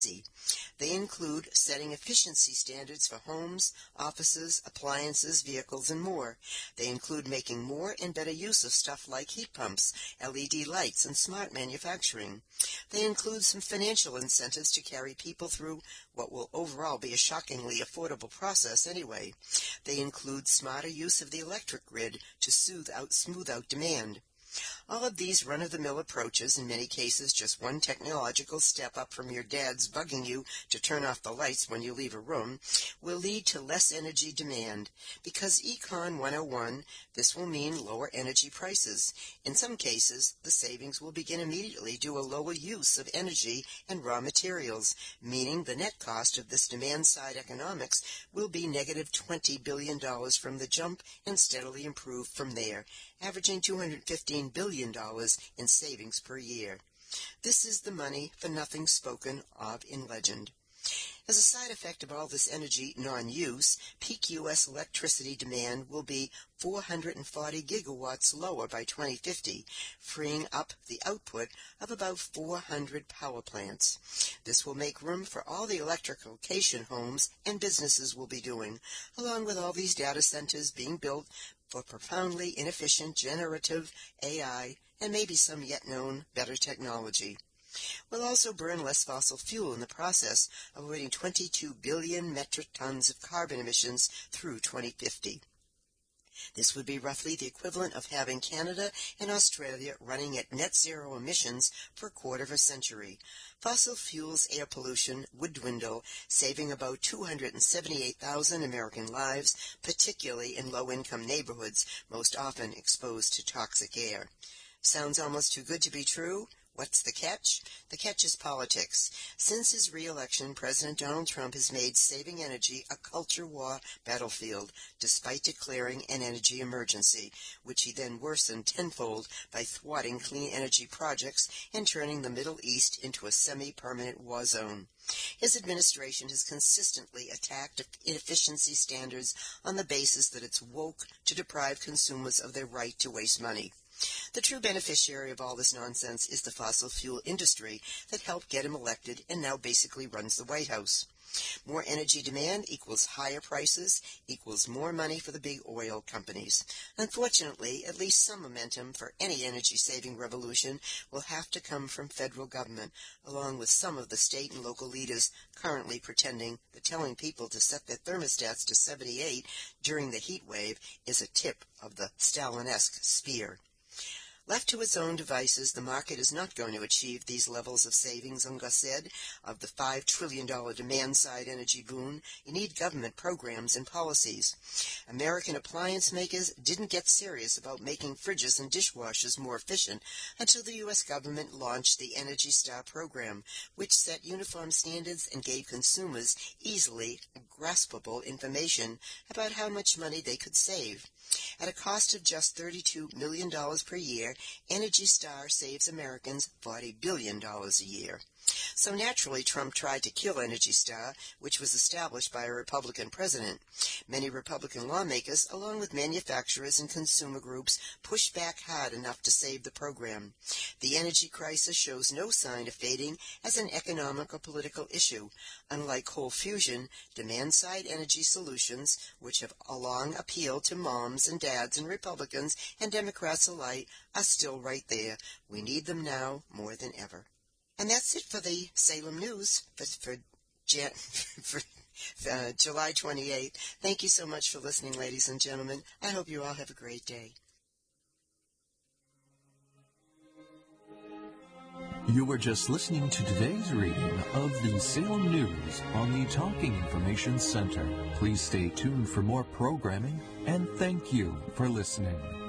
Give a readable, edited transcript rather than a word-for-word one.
They include setting efficiency standards for homes, offices, appliances, vehicles, and more. They include making more and better use of stuff like heat pumps, LED lights, and smart manufacturing. They include some financial incentives to carry people through what will overall be a shockingly affordable process anyway. They include smarter use of the electric grid to smooth out demand. All of these run-of-the-mill approaches, in many cases just one technological step up from your dad's bugging you to turn off the lights when you leave a room, will lead to less energy demand. Because Econ 101, this will mean lower energy prices. In some cases, the savings will begin immediately due to a lower use of energy and raw materials, meaning the net cost of this demand-side economics will be negative $20 billion from the jump and steadily improve from there, averaging $215 billion in savings per year. This is the money for nothing spoken of in legend. As a side effect of all this energy non-use, peak U.S. electricity demand will be 440 gigawatts lower by 2050, freeing up the output of about 400 power plants. This will make room for all the electrification homes and businesses will be doing, along with all these data centers being built for profoundly inefficient generative AI and maybe some yet known better technology. We'll also burn less fossil fuel in the process, avoiding 22 billion metric tons of carbon emissions through 2050. This would be roughly the equivalent of having Canada and Australia running at net zero emissions for a quarter of a century. Fossil fuels air pollution would dwindle, saving about 278,000 American lives, particularly in low-income neighborhoods, most often exposed to toxic air. Sounds almost too good to be true? What's the catch? The catch is politics. Since his re-election, President Donald Trump has made saving energy a culture war battlefield, despite declaring an energy emergency, which he then worsened tenfold by thwarting clean energy projects and turning the Middle East into a semi-permanent war zone. His administration has consistently attacked inefficiency standards on the basis that it's woke to deprive consumers of their right to waste money. The true beneficiary of all this nonsense is the fossil fuel industry that helped get him elected and now basically runs the White House. More energy demand equals higher prices, equals more money for the big oil companies. Unfortunately, at least some momentum for any energy-saving revolution will have to come from federal government, along with some of the state and local leaders currently pretending that telling people to set their thermostats to 78 during the heat wave is a tip of the Stalin-esque spear. Left to its own devices, the market is not going to achieve these levels of savings, Ungar said. Of the $5 trillion demand-side energy boon, you need government programs and policies. American appliance makers didn't get serious about making fridges and dishwashers more efficient until the U.S. government launched the Energy Star program, which set uniform standards and gave consumers easily graspable information about how much money they could save. At a cost of just $32 million per year, Energy Star saves Americans $40 billion a year. So naturally, Trump tried to kill Energy Star, which was established by a Republican president. Many Republican lawmakers, along with manufacturers and consumer groups, pushed back hard enough to save the program. The energy crisis shows no sign of fading as an economic or political issue. Unlike coal fusion, demand-side energy solutions, which have long appealed to moms and dads and Republicans and Democrats alike, are still right there. We need them now more than ever. And that's it for the Salem News for July 28th. Thank you so much for listening, ladies and gentlemen. I hope you all have a great day. You were just listening to today's reading of the Salem News on the Talking Information Center. Please stay tuned for more programming, and thank you for listening.